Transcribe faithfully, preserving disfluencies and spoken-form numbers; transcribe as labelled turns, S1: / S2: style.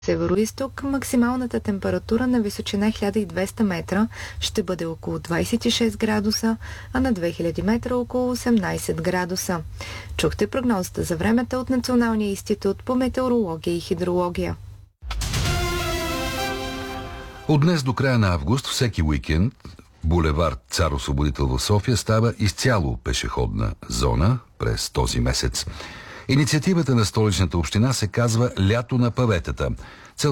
S1: Североизток максималната температура на височина хиляда и двеста метра ще бъде около двадесет и шест градуса, а на две хиляди метра около осемнадесет градуса. Чухте прогнозата за времето от Националния институт по метеорология и хидрология.
S2: От днес до края на август всеки уикенд булевард Цар Освободител в София става изцяло пешеходна зона през този месец. Инициативата на Столичната община се казва «Лято на паветата».